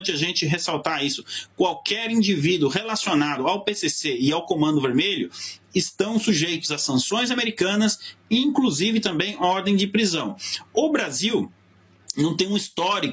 a gente ressaltar isso. Qualquer indivíduo relacionado ao PCC e ao Comando Vermelho estão sujeitos a sanções americanas, inclusive também ordem de prisão. O Brasil não tem um histórico